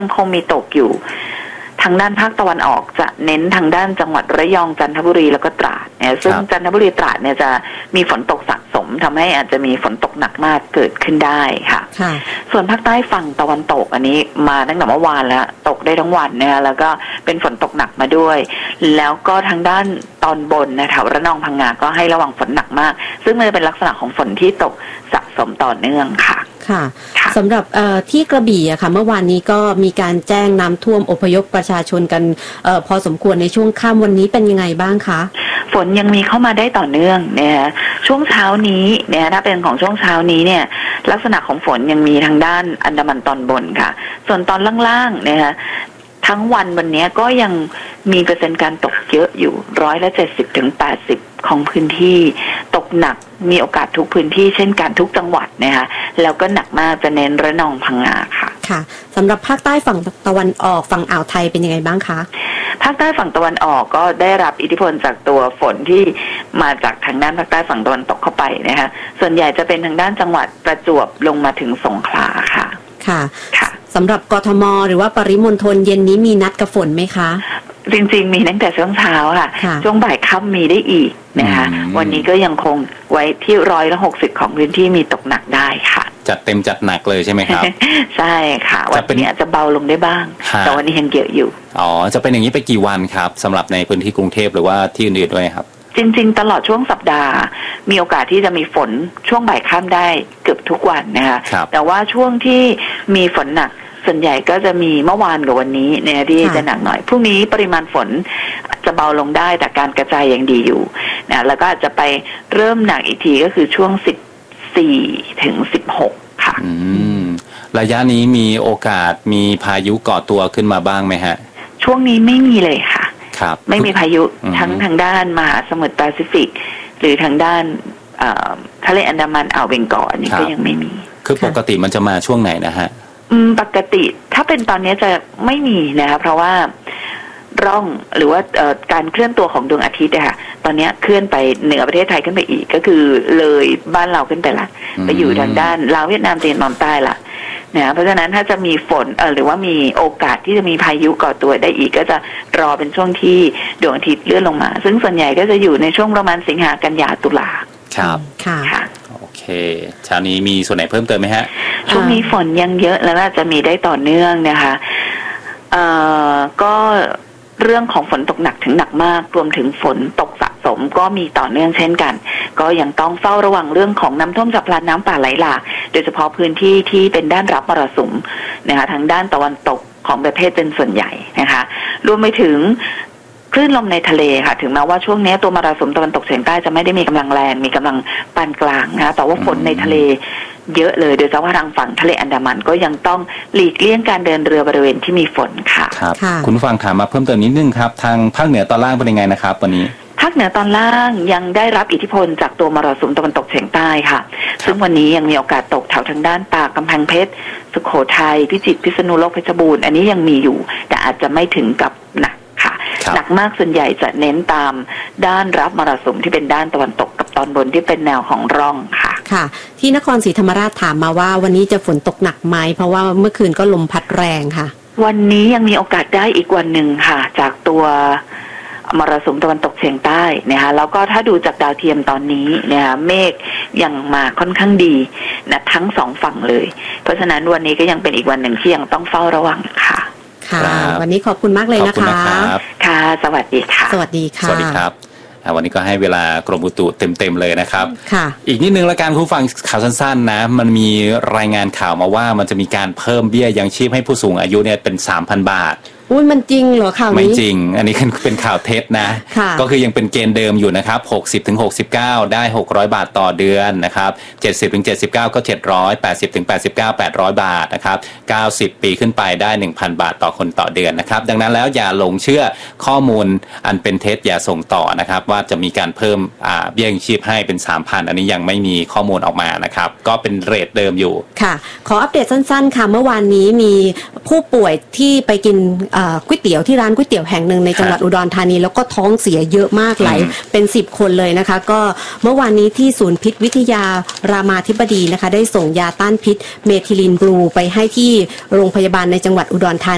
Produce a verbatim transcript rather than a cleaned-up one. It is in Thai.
คงมีตกอยู่ทางด้านภาคตะวันออกจะเน้นทางด้านจังหวัดระยองจันทบุรีแล้วก็ตราดเนี่ยซึ่งจันทบุรีตราดเนี่ยจะมีฝนตกสะสมทำให้อาจจะมีฝนตกหนักมากเกิดขึ้นได้ค่ะส่วนภาคใต้ฝั่งตะวันตกอันนี้มาตั้งแต่เมื่อวานแล้วตกได้ทั้งวันเนี่ยแล้วก็เป็นฝนตกหนักมาด้วยแล้วก็ทางด้านตอนบนนะแถวระนองพังงาก็ให้ระวังฝนหนักมากซึ่งมันเป็นลักษณะของฝนที่ตกสะสมต่อเนื่องค่ะค่ะสำหรับที่กระบี่อะค่ะเมื่อวานนี้ก็มีการแจ้งน้ำท่วมอพยพประชาชนกันออพอสมควรในช่วงค่ำวันนี้เป็นยังไงบ้างคะฝนยังมีเข้ามาได้ต่อเนื่องเนี่ยช่วงเช้านี้เนี่ยถ้าเป็นของช่วงเช้านี้เนี่ยลักษณะของฝนยังมีทางด้านอันดามันตอนบนค่ะส่วนตอนล่างๆเนี่ยทั้งวันวันนี้ก็ยังมีเปอร์เซ็นต์การตกเยอะอยู่ร้อยละเจ็ดสิบถึงแปดสิบของพื้นที่ตกหนักมีโอกาสทุกพื้นที่เช่นกันทุกจังหวัดนะคะแล้วก็หนักมากจะเน้นระนองพังงาค่ะค่ะสำหรับภาคใต้ฝั่งตะวันออกฝั่งอ่าวไทยเป็นยังไงบ้างคะภาคใต้ฝั่งตะวันออกก็ได้รับอิทธิพลจากตัวฝนที่มาจากทางด้านภาคใต้ฝั่งตะวันตกเข้าไปนะคะส่วนใหญ่จะเป็นทางด้านจังหวัดประจวบลงมาถึงสงขลาค่ะค่ะค่ะสำหรับกทมหรือว่าปริมณฑลเย็นนี้มีนัดกับฝนไหมคะจริงๆมีตั้งแต่ช่วงเช้าค่ะช่วงบ่ายค่ำมีได้อีกนะคะวันนี้ก็ยังคงไว้ที่ร้อยละหกสิบของพื้นที่มีตกหนักได้ค่ะจัดเต็มจัดหนักเลยใช่ไหมครับใช่ค่ะวันนี้อาจจะเบาลงได้บ้างแต่วันนี้ยังเยอะอยู่อ๋อจะเป็นอย่างนี้ไปกี่วันครับสำหรับในพื้นที่กรุงเทพหรือว่าที่อื่นๆด้วยครับจริงๆตลอดช่วงสัปดาห์มีโอกาสที่จะมีฝนช่วงบ่ายค่ำได้เกือบทุกวันนะคะแต่ว่าช่วงที่มีฝนหนักส่วนใหญ่ก็จะมีเมื่อวานกับวันนี้เนี่ยที่จะหนักหน่อยพรุ่งนี้ปริมาณฝนจะเบาลงได้แต่การกระจายยังดีอยู่นะแล้วก็จะไปเริ่มหนักอีกทีก็คือช่วงสิบสี่ถึงสิบหกค่ะอืมระยะนี้มีโอกาสมีพายุก่อตัวขึ้นมาบ้างไหมฮะช่วงนี้ไม่มีเลยค่ะครับไม่มีพายุทั้งทางด้านมหาสมุทรแปซิฟิกหรือทางด้านทะเลอันดามันอ่าวเบงกอลอันนี้ก็ยังไม่มีคือปกติมันจะมาช่วงไหนนะฮะปกติถ้าเป็นตอนนี้จะไม่มีนะคะเพราะว่าร่องหรือว่าการเคลื่อนตัวของดวงอาทิตย์ค่ะตอนนี้เคลื่อนไปเหนือประเทศไทยขึ้นไปอีกก็คือเลยบ้านเราขึ้นไปละไปอยู่ทางด้านลาวเวียดนามจีนตอนใต้ละนะเพราะฉะนั้นถ้าจะมีฝนเออหรือว่ามีโอกาสที่จะมีพายุก่อตัวได้อีกก็จะรอเป็นช่วงที่ดวงอาทิตย์เลื่อนลงมาซึ่งส่วนใหญ่ก็จะอยู่ในช่วงประมาณสิงหากันยาตุลาครับค่ะโอเคเช้านี้มีส่วนไหนเพิ่มเติมไหมฮะช่วงนี้ฝนยังเยอะแล้วน่าจะมีได้ต่อเนื่องนะคะเอ่อก็เรื่องของฝนตกหนักถึงหนักมากรวมถึงฝนตกสะสมก็มีต่อเนื่องเช่นกันก็ยังต้องเฝ้าระวังเรื่องของน้ำท่วมฉับพลันน้ำป่าไหลหลากโดยเฉพาะพื้นที่ที่เป็นด้านรับมรสุมนะคะทางด้านตะวันตกของประเทศเป็นส่วนใหญ่นะคะรวมไปถึงคลื่นลมในทะเลค่ะถึงแม้ว่าช่วงนี้ตัวมรสุมตะวันตกเฉียงใต้จะไม่ได้มีกำลังแรงมีกำลังปานกลางนะคะแต่ว่าฝนในทะเลเยอะเลยโดยเฉพาะทางฝั่งทะเลอันดามันก็ยังต้องหลีกเลี่ยงการเดินเรือบริเวณที่มีฝนค่ะครับคุณฟังถามมาเพิ่มเติมนิดนึงครับทางภาคเหนือตอนล่างเป็นยังไงนะครับวันนี้ภาคเหนือตอนล่างยังได้รับอิทธิพลจากตัวมรสุมตะวันตกเฉียงใต้ค่ะซึ่งวันนี้ยังมีโอกาสตกแถวทางด้านตากกำแพงเพชรสุโขทัยพิจิตรพิษณุโลกเพชรบูรณ์อันนี้ยังมีอยู่แต่อาจจะไม่ถึงกับหนักหนักมากส่วนใหญ่จะเน้นตามด้านรับมรสุมที่เป็นด้านตะวันตกกับตอนบนที่เป็นแนวของร่องค่ะค่ะที่นครศรีธรรมราชถามมาว่าวันนี้จะฝนตกหนักไหมเพราะว่าเมื่อคืนก็ลมพัดแรงค่ะวันนี้ยังมีโอกาสได้อีกวันหนึ่งค่ะจากตัวมรสุมตะวันตกเฉียงใต้นะคะแล้วก็ถ้าดูจากดาวเทียมตอนนี้นะคะเมฆยังมาค่อนข้างดีนะทั้งสองฝั่งเลยเพราะฉะนั้นวันนี้ก็ยังเป็นอีกวันหนึ่งที่ยังต้องเฝ้าระวังค่ะค่ะวันนี้ขอบคุณมากเลยนะคะค่ะสวัสดีค่ะสวัสดีค่ะสวัสดีครับวันนี้ก็ให้เวลากรมอุตุเต็มๆเลยนะครับค่ะอีกนิดนึงละกันคุณฟังข่าวสั้นๆนะมันมีรายงานข่าวมาว่ามันจะมีการเพิ่มเบี้ยยังชีพให้ผู้สูงอายุเนี่ยเป็น สามพัน บาทอุ้ยมันจริงเหรอข่าวนี้ไม่จริงอันนี้เป็นข่าวเท็จนะก็คือยังเป็นเกณฑ์เดิมอยู่นะครับหกสิบถึงหกสิบเก้าได้หกร้อยบาทต่อเดือนนะครับเจ็ดสิบถึงเจ็ดสิบเก้าก็เจ็ดร้อยแปดสิบถึงแปดสิบเก้า แปดร้อยบาทนะครับเก้าสิบปีขึ้นไปได้ หนึ่งพัน บาทต่อคนต่อเดือนนะครับดังนั้นแล้วอย่าหลงเชื่อข้อมูลอันเป็นเท็จอย่าส่งต่อนะครับว่าจะมีการเพิ่มอ่าเบี้ยยังชีพให้เป็น สามพัน อันนี้ยังไม่มีข้อมูลออกมานะครับก็เป็นเรทเดิมอยู่ค่ะขออัปเดตสั้นๆค่ะเมื่อวานนี้มีผู้ป่วยที่ไปกินก๋วยเตี๋ยวที่ร้านก๋วยเตี๋ยวแห่งหนึ่งในจังหวัดอุดรธานีแล้วก็ท้องเสียเยอะมากหลายเป็นสิบคนเลยนะคะก็เมื่อวานนี้ที่ศูนย์พิษวิทยารามาธิบดีนะคะได้ส่งยาต้านพิษเมทิลินบลูไปให้ที่โรงพยาบาลในจังหวัดอุดรธานี